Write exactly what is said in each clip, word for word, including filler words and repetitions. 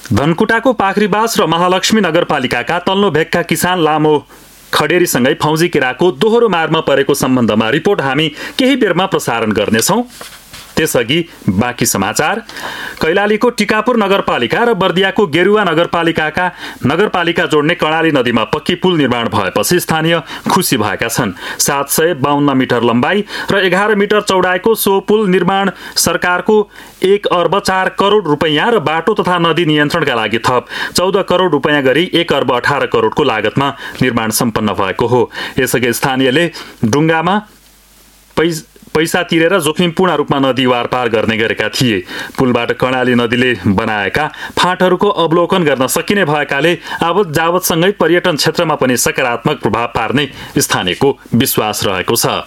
धनकुटाको पाखरीबास र महालक्ष्मी नगरपालिकाका तल्लो भेगका किसान लामो खडेरीसँगै फौजी केराको दोहोरो मारमा परेको सम्बन्धमा रिपोर्ट हामी केही बेरमा प्रसारण गर्नेछौँ। त्यसअघि बाँकी समाचार। कैलालीको टिकापुर नगरपालिका र बर्दियाको गेरुवा नगरपालिकाका नगरपालिका जोड्ने कर्णाली नदीमा पक्की पुल निर्माण भएपछि स्थानीय खुसी भएका छन्। सात सय बाहन्न मिटर लम्बाइ र एघार मिटर चौडाइको सो पुल निर्माण सरकारको एक अर्ब चार करोड रुपैयाँ र बाटो तथा नदी नियन्त्रणका लागि थप चौध करोड रुपैयाँ गरी एक अर्ब अठार करोडको लागतमा निर्माण सम्पन्न भएको हो। यसअघि स्थानीयले डुङ्गामा पैसा पैसा तिरेर जोखिमपूर्ण रूपमा नदी वारपार गर्ने गरेका थिए। पुलबाट कर्णाली नदीले बनाएका फाँटहरूको अवलोकन गर्न सकिने भएकाले आवत जावतसँगै पर्यटन क्षेत्रमा पनि सकारात्मक प्रभाव पार्ने स्थानीयको विश्वास रहेको छ।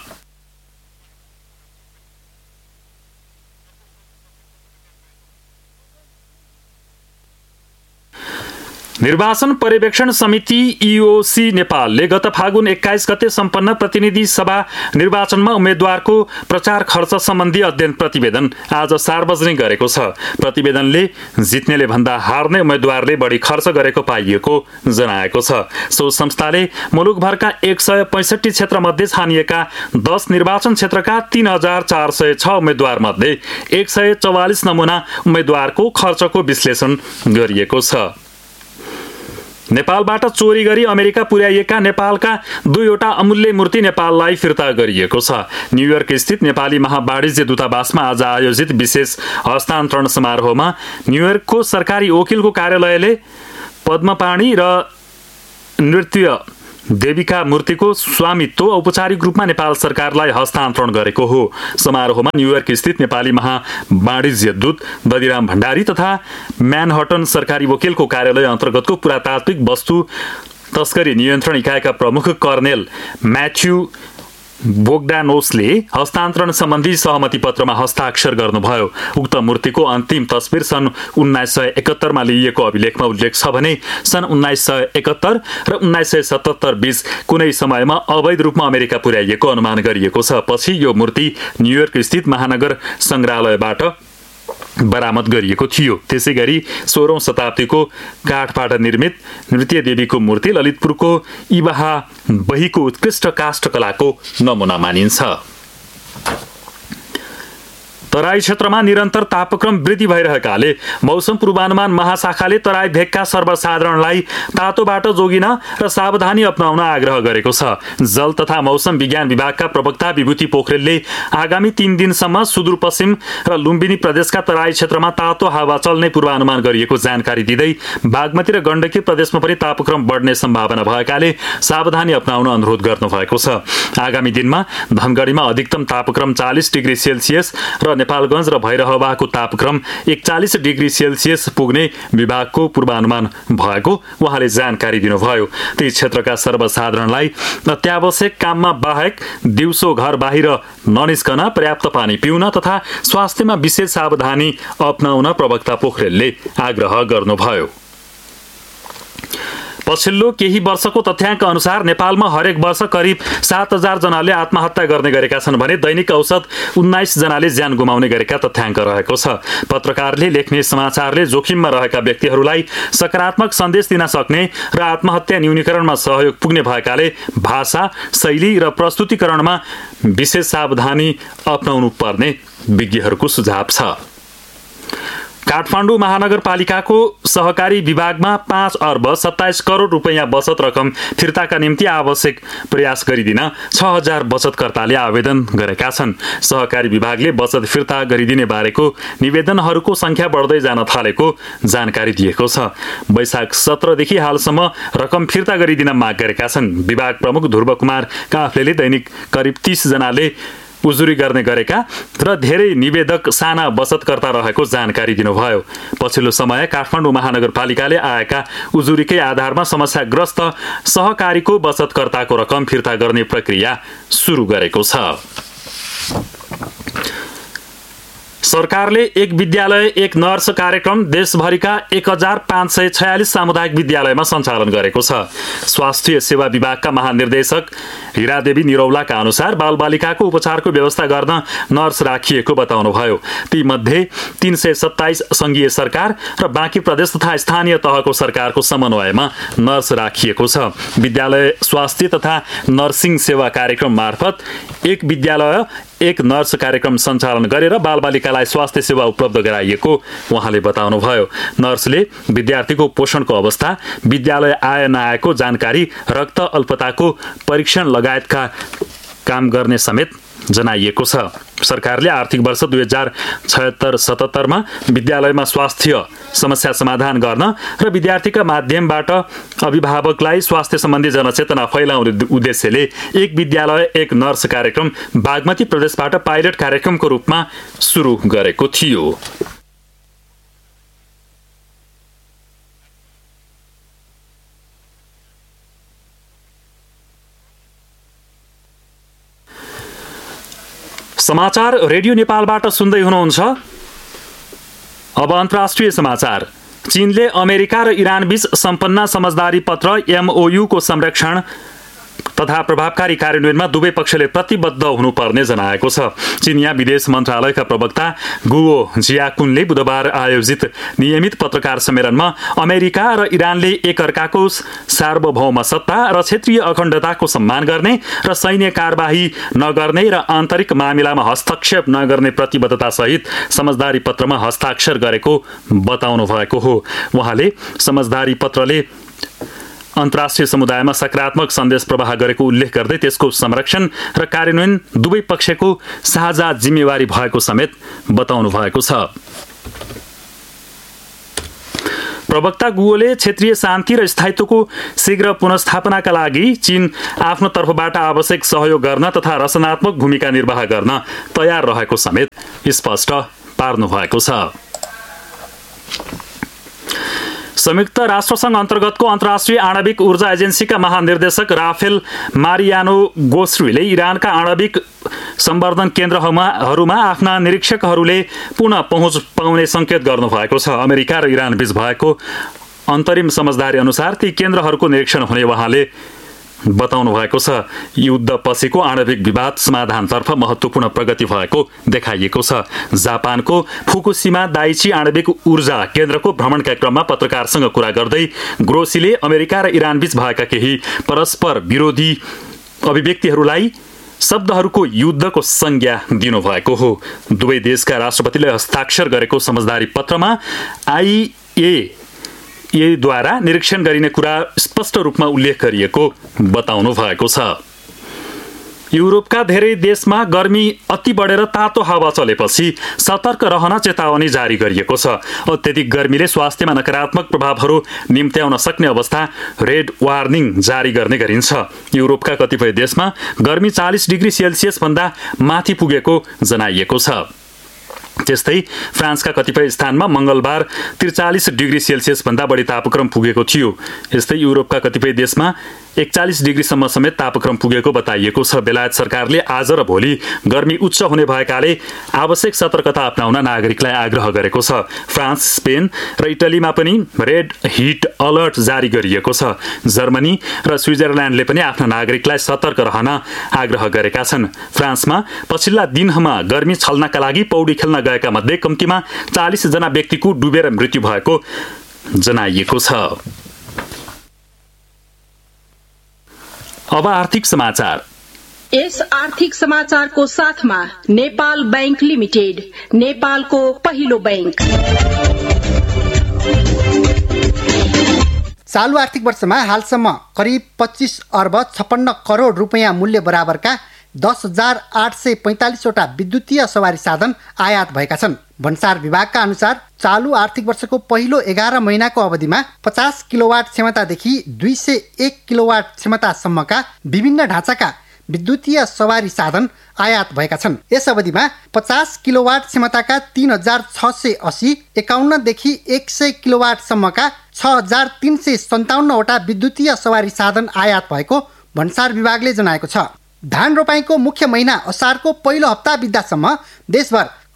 निर्वाचन पर्यवेक्षण समिति ईओसी नेपालले गत फागुन एक्काइस गते सम्पन्न प्रतिनिधि सभा निर्वाचनमा उम्मेद्वारको प्रचार खर्च सम्बन्धी अध्ययन प्रतिवेदन आज सार्वजनिक गरेको छ। प्रतिवेदनले जित्नेले भन्दा हार्ने उम्मेद्वारले बढी खर्च गरेको पाइएको जनाएको छ। सो संस्थाले मुलुकभरका एक सय पैँसठी क्षेत्रमध्ये छानिएका दस निर्वाचन क्षेत्रका तीन हजार चार सय छ उम्मेद्वार मध्ये एक सय चौवालिस नमुना उम्मेद्वारको खर्चको विश्लेषण गरिएको छ। नेपालबाट चोरी गरी अमेरिका पुर्याइएका नेपालका दुईवटा अमूल्य मूर्ति नेपाललाई फिर्ता गरिएको छ। न्युयोर्क स्थित नेपाली महावाणिज्य दूतावासमा आज आयोजित विशेष हस्तान्तरण समारोहमा न्युयोर्कको सरकारी वकिलको कार्यालयले पद्मपाणी र नृत्य देवीका मूर्तिको स्वामित्व औपचारिक रूपमा नेपाल सरकारलाई हस्तान्तरण गरेको हो। समारोहमा न्युयोर्क स्थित नेपाली महावाणिज्य दूत दधिराम भण्डारी तथा म्यानहटन सरकारी वकिलको कार्यालय अन्तर्गतको पुरातात्विक वस्तु तस्करी नियन्त्रण इकाइका प्रमुख कर्नेल म्याथ्यू बोग्डानोसले हस्तान्तरण सम्बन्धी सहमति पत्रमा हस्ताक्षर गर्नुभयो। उक्त मूर्तिको अन्तिम तस्बिर सन् उन्नाइस सय एकहत्तरमा लिइएको अभिलेखमा उल्लेख छ भने सन् उन्नाइस सय एकहत्तर र उन्नाइस सय सतहत्तर बीच कुनै समयमा अवैध रूपमा अमेरिका पुर्याइएको अनुमान गरिएको छ। पछि यो मूर्ति न्युयोर्क स्थित महानगर सङ्ग्रहालयबाट बरामद गरिएको थियो। त्यसै गरी सोह्रौं शताब्दीको काठबाट निर्मित नृत्य देवीको मूर्ति ललितपुरको इबाहा बहीको उत्कृष्ट काष्ठकलाको नमुना मानिन्छ। तराई क्षेत्रमा निरन्तर तापक्रम वृद्धि भइरहेकाले मौसम पूर्वानुमान महाशाखाले तराई भेगका सर्वसाधारणलाई तातो बाटो जोगिन र सावधानी अपनाउन आग्रह गरेको छ। जल तथा मौसम विज्ञान विभागका प्रवक्ता विभूति पोखरेलले आगामी तीन दिनसम्म सुदूरपश्चिम र लुम्बिनी प्रदेशका तराई क्षेत्रमा तातो हावा चल्ने पूर्वानुमान गरिएको जानकारी दिँदै बागमती र गण्डकी प्रदेशमा पनि तापक्रम बढ्ने सम्भावना भएकाले सावधानी अपनाउन अनुरोध गर्नुभएको छ। आगामी दिनमा धनगढीमा अधिकतम तापक्रम चालीस डिग्री सेल्सियस र नेपालगञ्ज र भैरहवाको तापक्रम एकचालिस डिग्री सेल्सियस पुग्ने विभागको पूर्वानुमान भएको उहाँले जानकारी दिनुभयो। ती क्षेत्रका सर्वसाधारणलाई अत्यावश्यक काममा बाहेक दिउँसो घर बाहिर ननिस्कन, पर्याप्त पानी पिउन तथा स्वास्थ्यमा विशेष सावधानी अपनाउन प्रवक्ता पोखरेलले आग्रह गर्नुभयो। पछिल्लो केही वर्षको तथ्याङ्क अनुसार नेपालमा हरेक वर्ष करिब सात हजार जनाले आत्महत्या गर्ने गरेका छन् भने दैनिक औसत उन्नाइस जनाले ज्यान गुमाउने गरेका तथ्याङ्क रहेको छ। पत्रकारले लेख्ने समाचारले जोखिममा रहेका व्यक्तिहरूलाई सकारात्मक सन्देश दिन सक्ने र आत्महत्या न्यूनीकरणमा सहयोग पुग्ने भएकाले भाषा, शैली र प्रस्तुतिकरणमा विशेष सावधानी अपनाउनु पर्ने विज्ञहरूको सुझाव छ। काठमाडौँ महानगरपालिकाको सहकारी विभागमा पाँच अर्ब सत्ताइस करोड रुपैयाँ बचत रकम फिर्ताका निम्ति आवश्यक प्रयास गरिदिन छ हजार बचतकर्ताले आवेदन गरेका छन्। सहकारी विभागले बचत फिर्ता गरिदिने बारेको निवेदनहरूको संख्या बढ्दै जान थालेको जानकारी दिएको छ। वैशाख सत्रदेखि हालसम्म रकम फिर्ता गरिदिन माग गरेका छन्। विभाग प्रमुख ध्रुव कुमार काफ्लेले दैनिक करिब तीस जनाले उजुरी गर्ने गरेका र धेरै निवेदक साना बचतकर्ता रहेको जानकारी दिनुभयो। पछिल्लो समय काठमाडौँ महानगरपालिकाले आएका उजुरीकै आधारमा समस्याग्रस्त सहकारीको बचतकर्ताको रकम फिर्ता गर्ने प्रक्रिया सुरु गरेको छ। सरकारले एक विद्यालय एक नर्स कार्यक्रम देशभरिका एक हजार पाँच सय छयालिस सामुदायिक विद्यालयमा सञ्चालन गरेको छ। स्वास्थ्य सेवा विभागका महानिर्देशक हिरादेवी निरौलाका अनुसार बालबालिकाको उपचारको व्यवस्था गर्न नर्स राखिएको बताउनुभयो। तीमध्ये तीन सय सत्ताइस सङ्घीय सरकार र बाँकी प्रदेश तथा स्थानीय तहको सरकारको समन्वयमा नर्स राखिएको छ। विद्यालय स्वास्थ्य तथा नर्सिङ सेवा कार्यक्रम मार्फत एक विद्यालय एक नर्स कार्यक्रम सञ्चालन गरेर बालबालिकालाई स्वास्थ्य सेवा उपलब्ध गराइएको उहाँले बताउनुभयो। नर्सले विद्यार्थीको पोषणको अवस्था, विद्यालय आए नआएको जानकारी, रक्त अल्पताको परीक्षण लगायतका काम गर्ने समेत जनाइएको छ। सरकारले आर्थिक वर्ष दुई हजार छयत्तर सतहत्तरमा विद्यालयमा स्वास्थ्य समस्या समाधान गर्न र विद्यार्थीका माध्यमबाट अभिभावकलाई स्वास्थ्य सम्बन्धी जनचेतना फैलाउने उद्देश्यले एक विद्यालय एक नर्स कार्यक्रम बागमती प्रदेशबाट पाइलट कार्यक्रमको रूपमा सुरु गरेको थियो। समाचार रेडियो नेपालबाट सुन्दै हुनुहुन्छ। अब अन्तर्राष्ट्रिय समाचार। चीनले अमेरिका र इरानबीच सम्पन्न समझदारी पत्र एमओयू को संरक्षण तथा प्रभावकारी कार्यान्वयनमा दुवै पक्षले प्रतिबद्ध हुनुपर्ने जनाएको छ। चीनिया विदेश मन्त्रालयका प्रवक्ता गुओ जियाकुनले बुधबार आयोजित नियमित पत्रकार सम्मेलनमा अमेरिका र इरानले एकअर्काको सार्वभौम सत्ता र क्षेत्रीय अखण्डताको सम्मान गर्ने र सैन्य कारबाही नगर्ने र आन्तरिक मामिलामा हस्तक्षेप नगर्ने प्रतिबद्धता सहित समझदारी पत्रमा हस्ताक्षर गरेको बताउनु भएको हो। उहाँले समझदारी पत्रले अन्तर्राष्ट्रिय समुदायमा सकारात्मक सन्देश प्रवाह गरेको उल्लेख गर्दै त्यसको संरक्षण र कार्यान्वयन दुवै पक्षको साझा जिम्मेवारी भएको समेत बताउनु भएको छ। प्रवक्ता गुओले क्षेत्रीय शान्ति र स्थायित्वको शीघ्र पुनर्स्थापनाका लागि चीन आफ्नो तर्फबाट आवश्यक सहयोग गर्न तथा रचनात्मक भूमिका निर्वाह गर्न तयार रहेको समेत स्पष्ट पार्नु भएको छ। संयुक्त राष्ट्रसङ्घ अन्तर्गतको अन्तर्राष्ट्रिय आणविक ऊर्जा एजेन्सीका महानिर्देशक राफेल मारियानो गोस्रीले इरानका आणविक सम्वर्धन केन्द्रहरूमा आफ्ना निरीक्षकहरूले पुनः पहुँच पाउने सङ्केत गर्नुभएको छ। अमेरिका र इरान बीच भएको अन्तरिम समझदारी अनुसार ती केन्द्रहरूको निरीक्षण हुने उहाँले बताउनु भएको छ। युद्ध पछिको आणविक विवाद समाधानतर्फ महत्त्वपूर्ण प्रगति भएको देखाइएको छ। जापानको फुकुशिमा दाइची आणविक ऊर्जा केन्द्रको भ्रमणका क्रममा पत्रकारसँग कुरा गर्दै ग्रोसीले अमेरिका र इरानबीच भएका केही परस्पर विरोधी अभिव्यक्तिहरूलाई शब्दहरूको युद्धको संज्ञा दिनुभएको हो। दुवै देशका राष्ट्रपतिले हस्ताक्षर गरेको समझदारी पत्रमा आइए द्वारा निरीक्षण गरिने कुरा स्पष्ट रूपमा उल्लेख गरिएको बताउनु भएको छ। युरोपका धेरै देशमा गर्मी अति बढेर तातो हावा चलेपछि सतर्क रहन चेतावनी जारी गरिएको छ। अत्यधिक गर्मीले स्वास्थ्यमा नकारात्मक प्रभावहरू निम्त्याउन सक्ने अवस्था रेड वार्निङ जारी गर्ने गरिन्छ। युरोपका कतिपय देशमा गर्मी चालीस डिग्री सेल्सियस भन्दा माथि पुगेको जनाइएको छ। त्यस्तै फ्रान्सका कतिपय स्थानमा मंगलबार त्रिचालिस डिग्री सेल्सियस भन्दा बढी तापक्रम पुगेको थियो। यस्तै युरोपका कतिपय देशमा एकचालिस डिग्रीसम्म समेत तापक्रम पुगेको बताइएको छ। बेलायत सरकारले आज र भोलि गर्मी उच्च हुने भएकाले आवश्यक सतर्कता अपनाउन नागरिकलाई आग्रह गरेको छ। फ्रान्स, स्पेन र इटलीमा पनि रेड हिट अलर्ट जारी गरिएको छ। जर्मनी र स्विजरल्यान्डले पनि आफ्ना नागरिकलाई सतर्क रहन आग्रह गरेका छन्। फ्रान्समा पछिल्ला दिनमा गर्मी छल्नका लागि पौडी खेल्न गएका मध्ये कम्तीमा चालीस जना व्यक्तिको डुबेर मृत्यु भएको जनाइएको छ। अब आर्थिक समाचार। यस आर्थिक समाचारको साथमा नेपाल बैंक लिमिटेड, नेपालको पहिलो बैंक। चालू आर्थिक वर्षमा हालसम्म करिब पच्चीस अर्ब छप्पन्न करोड रुपियाँ मूल्य बराबरका दस हजार आठ सय पैंतालिसवटा विद्युतीय सवारी साधन आयात भएका छन्। भन्सार विभागका अनुसार चालू आर्थिक वर्षको पहिलो एघार महिनाको अवधिमा पचास किलोवाट क्षमतादेखि दुई सय एक किलोवाट क्षमतासम्मका विभिन्न ढाँचाका विद्युतीय सवारी साधन आयात भएका छन्। यस अवधिमा पचास किलोवाट क्षमताका तीन हजार छ सय असी, एकाउन्नदेखि एक सय किलोवाटसम्मका छ हजार तीन सय सन्ताउन्नवटा विद्युतीय सवारी साधन आयात भएको भन्सार विभागले जनाएको छ। धान रोपाईको मुख्य महिना असारको पहिलो हप्ता बित्दासम्म देशभर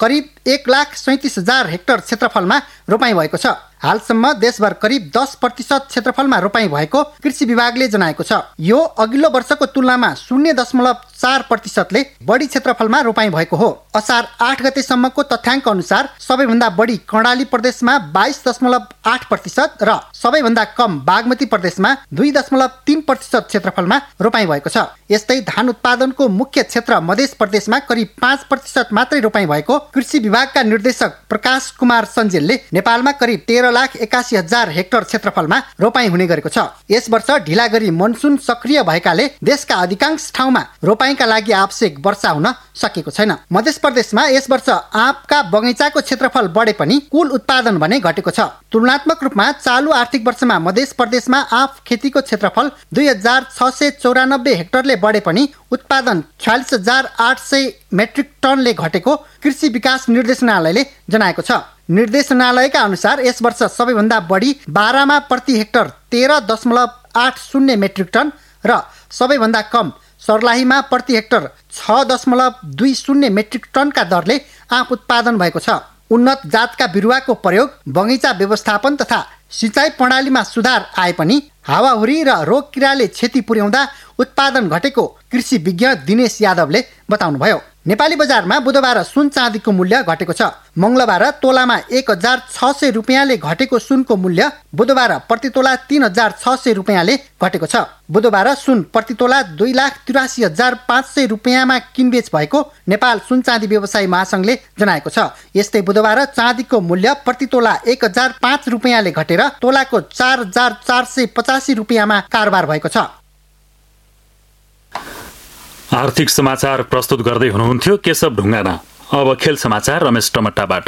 करिब एक लाख सैतिस हजार हेक्टर क्षेत्रफलमा रोपाइँ भएको छ। हालसम्म देशभर करिब दस प्रतिशत क्षेत्रफलमा रोपाइँ भएको कृषि विभागले जनाएको छ। यो अघिल्लो वर्षको तुलनामा शून्य दशमलव चार प्रतिशतले बढी क्षेत्रफलमा रोपाइँ भएको हो। असार आठ गतेसम्मको तथ्याङ्क अनुसार सबैभन्दा बढी कर्णाली प्रदेशमा बाइस दशमलव आठ प्रतिशत र सबैभन्दा कम बागमती प्रदेशमा दुई दशमलव तीन प्रतिशत क्षेत्रफलमा रोपाइँ भएको छ। यस्तै धान उत्पादनको मुख्य क्षेत्र मध्य प्रदेशमा करिब पाँच प्रतिशत मात्रै रोपाइँ भएको कृषि विभागका निर्देशक प्रकाश कुमार सञ्जेलले नेपालमा करिब तेह्र लाख एकासी हजार हेक्टर क्षेत्रफलमा रोपाइँ हुने गरेको छ। यस वर्ष ढिला गरी मनसुन सक्रिय भएकाले देशका अधिकांश ठाउँमा रोपाइँका लागि आवश्यक वर्षा हुन सकेको छैन। मध्य प्रदेशमा यस वर्ष आँपका बगैँचाको क्षेत्रफल बढे पनि कुल उत्पादन भने घटेको छ। तुलनात्मक रूपमा चालु आर्थिक वर्षमा मध्य प्रदेशमा आँप खेतीको क्षेत्रफल दुई हजार छ सय चौरानब्बे हेक्टरले बढे पनि उत्पादन छयालिस हजार आठ सय मेट्रिक टनले घटेको कृषि विकास निर्देशनालयले जनाएको छ। निर्देशनालयका अनुसार यस वर्ष सबैभन्दा बढी बाह्रमा प्रति हेक्टर तेह्र दशमलव आठ शून्य मेट्रिक टन र सबैभन्दा कम सर्लाहीमा प्रति हेक्टर छ दशमलव दुई शून्य मेट्रिक टनका दरले आँप उत्पादन भएको छ। उन्नत जातका बिरुवाको प्रयोग, बगैँचा व्यवस्थापन तथा सिँचाइ प्रणालीमा सुधार आए पनि हावाहुरी र रोग किराले क्षति पुर्याउँदा उत्पादन घटेको कृषि विज्ञ दिनेश यादवले बताउनुभयो। नेपाली बजारमा बुधबार सुन चाँदीको मूल्य घटेको छ। मंगलबार तोलामा एक हजार छ सय रुपियाँले घटेको सुनको मूल्य बुधबार प्रतितोला तीन हजार छ सय रुपियाँले घटेको छ। बुधबार सुन प्रतितोला दुई लाख तिरासी हजार पाँच सय रुपियाँमा किनबेच भएको नेपाल सुन चाँदी व्यवसायी महासंघले जनाएको छ। यस्तै बुधबार चाँदीको मूल्य प्रतितोला एक हजार पाँच रुपियाँले घटेर तोलाको चार हजार चार सय पचासी रुपियाँमा कारोबार भएको छ। आर्थिक समाचार प्रस्तुत गर्दै हुनुहुन्थ्यो केशव ढुङ्गाना। अब खेल समाचार रमेश टमट्टाबाट।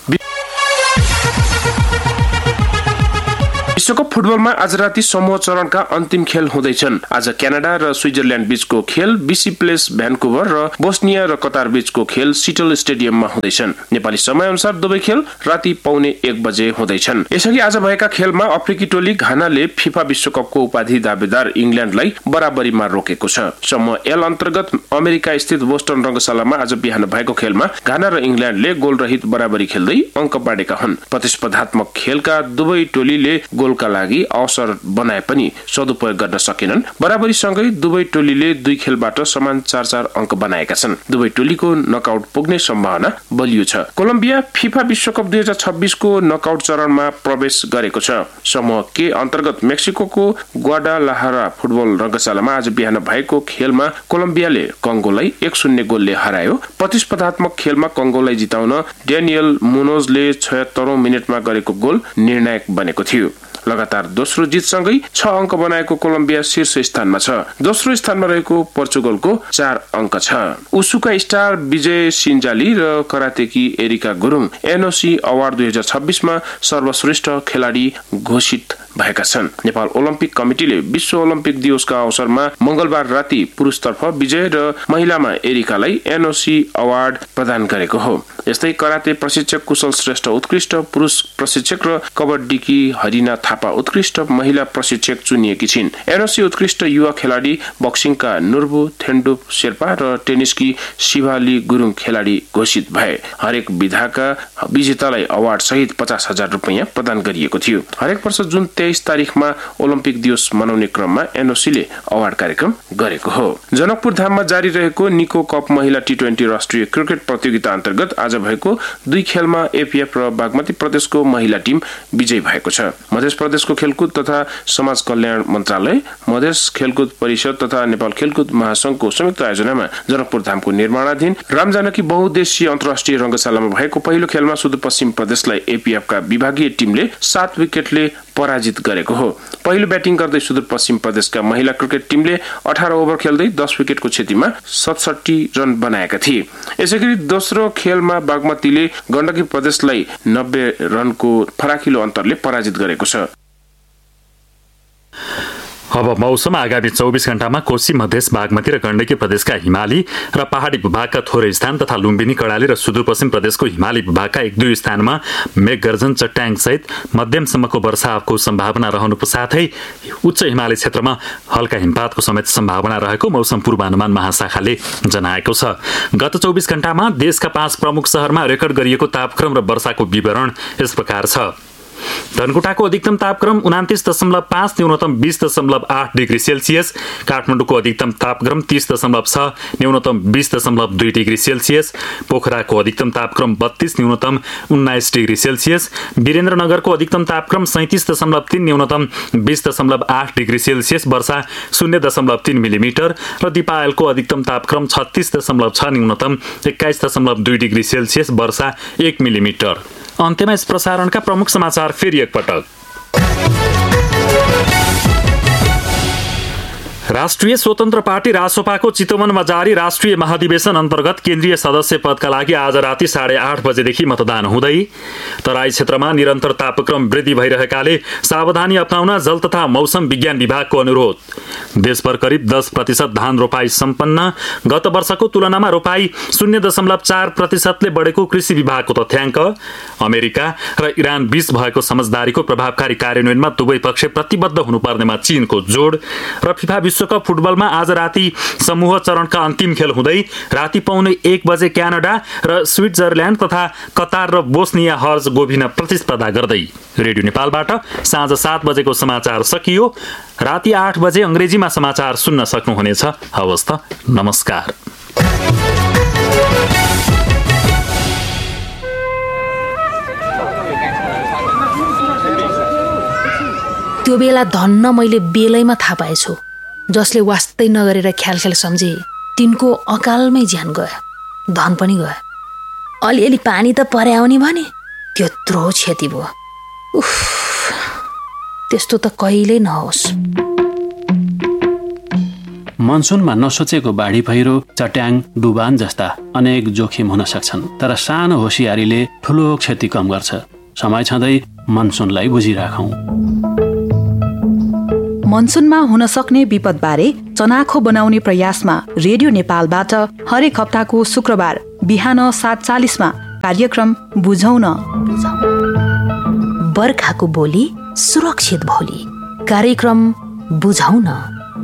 विश्वकप फुटबलमा आज राति समूह चरणका अन्तिम खेल हुँदैछन्। आज क्यानाडा र स्विजरल्याण्ड बीचको खेल बीसी प्लेस भ्यान्कुभर र बोस्निया र कतार बीचको खेल सिटल स्टेडियममा हुँदैछन्। नेपाली समय अनुसार दुवै खेल राति पौने एक बजे हुँदैछन्। यसअघि आज भएका खेलमा अफ्रिकी टोली घानाले फिफा विश्वकपको उपाधि दावेदार इङ्ल्याण्डलाई बराबरीमा रोकेको छ। समूह एल अन्तर्गत अमेरिका स्थित बोस्टन रंगशालामा आज बिहान भएको खेलमा घाना र इङ्ल्याण्डले गोल रहित बराबरी खेल्दै अङ्क बाँडेका हुन्। प्रतिस्पर्धात्मक खेलका दुवै टोलीले गोलका लागि अवसर बनाए पनि सदुपयोग गर्न सकेनन्। बराबरीसँगै दुवै टोलीले दुई खेलबाट समान चार चार अङ्क बनाएका छन्। दुवै टोलीको नकआउट पुग्ने सम्भावना बलियो छ। कोलम्बिया फिफा विश्वकप दुई हजार छब्बीसको नकआउट चरणमा प्रवेश गरेको छ। समूह के अन्तर्गत मेक्सिकोको ग्वाडालाहारा फुटबल रंगशालामा आज बिहान भएको खेलमा कोलम्बियाले कंगोलाई एक शून्य गोलले हरायो। प्रतिस्पर्धात्मक खेलमा कंगोलाई जिताउन डेनियल मुनोजले छयत्तरौं मिनेटमा गरेको गोल निर्णायक बनेको थियो। लगातार दोस्रो जितसँगै छ अङ्क बनाएको कोलम्बिया शीर्ष स्थानमा छ। दोस्रो स्थानमा रहेको पोर्चुगलको चार अङ्क छ। उसुका स्टार विजय सिन्जाली र करातेकी एरिका गुरुङ एनओसी अवार्ड दुई हजार छब्बीसमा सर्वश्रेष्ठ खेलाडी घोषित भएका छन्। नेपाल ओलम्पिक कमिटिले विश्व ओलम्पिक दिवसका अवसरमा मंगलबार राति पुरुषतर्फ विजय र महिलामा एरिकालाई एनओसी अवार्ड प्रदान गरेको हो। यस्तै कराते प्रशिक्षक कुशल श्रेष्ठ उत्कृष्ट पुरुष प्रशिक्षक र कबड्डीकी हरिना थापा उत्कृष्ट महिला प्रशिक्षक चुनिएकी छिन्। एनओसी उत्कृष्ट युवा खेलाडी बक्सिङका नुर्बु थेन्डुप शेर्पा र टेनिसकी शिवाली गुरुङ खेलाडी घोषित भए। हरेक विधाका विजेतालाई अवार्ड सहित पचास हजार रुपियाँ प्रदान गरिएको थियो। हरेक वर्ष जुन तेइस तारिखमा ओलम्पिक दिवस मनाउने क्रममा एनओसीले अवार्ड कार्यक्रम गरेको हो। जनकपुर धाममा जारी रहेको निको कप महिला टी ट्वेन्टी राष्ट्रिय क्रिकेट प्रतियोगिता अन्तर्गत आज भएको दुई खेलमा एपीएफ र बागमती प्रदेशको महिला टिम विजयी भएको छ। मध्य प्रदेशको खेलकुद तथा समाज कल्याण मन्त्रालय, मध्य खेलकुद परिषद तथा नेपाल खेलकुद महासंघको संयुक्त आयोजनामा जनकपुर धामको निर्माणाधीन रामजानकी बहुउद्देश्यीय अन्तर्राष्ट्रिय रंगशालामा भएको पहिलो खेलमा सुदूरपश्चिम प्रदेशलाई एपीएफका विभागीय टिमले सात विकेटले पराजित गरेको हो। पहिलो ब्याटिङ गर्दै सुदूरपश्चिम प्रदेशका महिला क्रिकेट टिमले अठार ओभर खेल्दै दस विकेटको क्षतिमा सतसट्ठी रन बनाएका थिए। यसैगरी दोस्रो खेलमा बागमतीले गण्डकी प्रदेशलाई नब्बे रनको फराकिलो अन्तरले पराजित गरेको छ। अब मौसम आगामी चौबिस घण्टामा कोशी मधेस बागमती र गण्डकी प्रदेशका हिमाली र पहाडी भूभागका थोरै स्थान तथा लुम्बिनी कर्णाली र सुदूरपश्चिम प्रदेशको हिमाली भूभागका एक दुई स्थानमा मेघगर्जन चट्याङ सहित मध्यमसम्मको वर्षाको सम्भावना रहनुको साथै उच्च हिमाली क्षेत्रमा हल्का हिमपातको समेत सम्भावना रहेको मौसम पूर्वानुमान महाशाखाले जनाएको छ। गत चौबिस घण्टामा देशका पाँच प्रमुख शहरमा रेकर्ड गरिएको तापक्रम र वर्षाको विवरण यस प्रकार छ। धनकुटाको अधिकतम तापक्रम उनातिस दशमलव पाँच न्यूनतम बीस दशमलव आठ डिग्री सेल्सियस, काठमाडौँको अधिकतम तापक्रम तीस दशमलव छ न्यूनतम बीस दशमलव दुई डिग्री सेल्सियस, पोखराको अधिकतम तापक्रम बत्तीस न्यूनतम उन्नाइस डिग्री सेल्सियस, वीरेन्द्रनगरको अधिकतम तापक्रम सैंतिस दशमलव तीन न्यूनतम बीस दशमलव आठ डिग्री सेल्सियस वर्षा शून्य दशमलव तीन मिलिमिटर र दिपायलको अधिकतम तापक्रम छत्तीस दशमलव छ न्यूनतम एक्काइस दशमलव दुई डिग्री सेल्सियस वर्षा एक मिलिमिटर। अन्त्यमा यस प्रसारणका प्रमुख समाचार फेरि एकपटक। राष्ट्रिय स्वतन्त्र पार्टी रासोपाको चितवनमा जारी राष्ट्रिय महाधिवेशन अन्तर्गत केन्द्रीय सदस्य पदका लागि आज राति साढे आठ बजेदेखि मतदान हुँदै। तराई क्षेत्रमा निरन्तर तापक्रम वृद्धि भइरहेकाले सावधानी अपनाउन जल तथा मौसम विज्ञान विभागको अनुरोध। देशभर करिब दस प्रतिशत धान रोपाई सम्पन्न, गत वर्षको तुलनामा रोपाई शून्य दशमलव चार प्रतिशतले बढेको कृषि विभागको तथ्याङ्क। अमेरिका र इरान बीच भएको समझदारीको प्रभावकारी कार्यान्वयनमा दुवै पक्ष प्रतिबद्ध हुनुपर्नेमा चीनको जोड। र फिफा विश्वकप फुटबलमा आज राति समूह चरणका अन्तिम खेल हुँदै राति पाउने एक बजे क्यानाडा र स्विट्जरल्यान्ड तथा कतार र बोस्निया हर्जगोभिना प्रतिस्पर्धा गर्दै। रेडियो नेपालबाट साँझ सात बजेको समाचार सकियो। राति आठ बजे अंग्रेजीमा समाचार सुन्न सक्नुहुनेछ। हवस् त, नमस्कार। त्यो बेला धन्न मैले बेलैमा थाहा पाएछु। जसले वास्तै नगरेर ख्याल ख्याल सम्झे तिनको अकालमै ज्यान गयो, धन पनि गयो। अलिअलि पानी त पर्याउने भने त्यत्रो क्षति भयो। उफ, त्यस्तो त कहिल्यै नहोस्। मनसुनमा नसोचेको बाढी पहिरो, चट्याङ, डुबान जस्ता अनेक जोखिम हुन सक्छन्, तर सानो होसियारीले ठुलो क्षति कम गर्छ। समय छँदै मनसुनलाई बुझिराखौं। मनसुनमा हुन सक्ने विपदबारे चनाखो बनाउने प्रयासमा रेडियो नेपालबाट हरेक हप्ताको शुक्रबार बिहान सात चालिसमा कार्यक्रम बुझौं न। बर्खाको बोली सुरक्षित भोली, कार्यक्रम बुझौं न।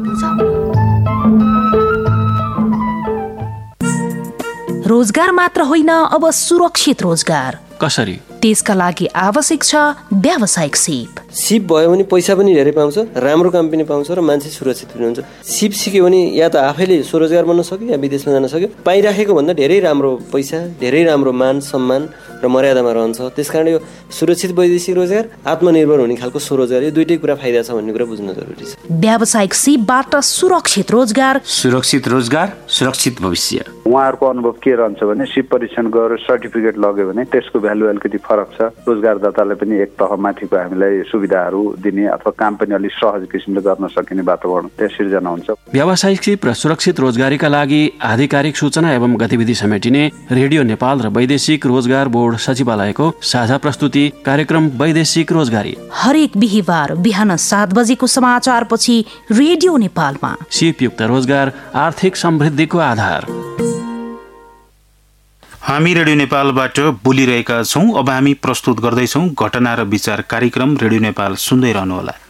रोजगार मात्र होइन, अब सुरक्षित रोजगार कसरी? त्यसका लागि आवश्यक छ व्यावसायिक सिप। सिप भयो भने पैसा पनि धेरै पाउँछ, राम्रो काम पनि पाउँछ र मान्छे सुरक्षित पनि हुन्छ। सिप सिक्यो भने या त आफैले स्वरोजगार बन्न सक्यो या विदेशमा जान सक्यो। पाइराखेको भन्दा धेरै राम्रो पैसा, धेरै राम्रो मान सम्मान र मर्यादामा रहन्छ। त्यसकारण यो सुरक्षित वैदेशिक रोजगार, आत्मनिर्भर हुने खालको स्वरोजगार, यो दुईटै कुरा फाइदा छ भन्ने कुरा बुझ्न जरुरी छ। व्यावसायिक सिपबाट सुरक्षित रोजगार, सुरक्षित रोजगार, सुरक्षित भविष्य। उहाँहरूको अनुभव के रहन्छ भने सिप परीक्षण गरेर सर्टिफिकेट लग्यो भने त्यसको भ्यालु अलिकति फरक छ। रोजगारदाताले पनि एक तह माथिको हामीलाई सुविधाहरू दिने अथवा काम पनि अलिक सहज किसिमले गर्न सकिने वातावरण त्यहाँ सिर्जना हुन्छ। व्यावसायिक सिप र सुरक्षित रोजगारीका लागि आधिकारिक सूचना एवं गतिविधि समेटिने रेडियो नेपाल र वैदेशिक रोजगार बोर्ड सचिवालयको साझा प्रस्तुति कार्यक्रम वैदेशिक रोजगारी हरेक बिहीबार बिहान सात बजेको समाचार पछि रेडियो नेपालमा। सिपयुक्त रोजगार आर्थिक समृद्धिको आधार। हामी रेडियो नेपालबाट बोलिरहेका छौं। अब हामी प्रस्तुत गर्दैछौं घटना र विचार कार्यक्रम। रेडियो नेपाल सुन्दै रहनुहोला।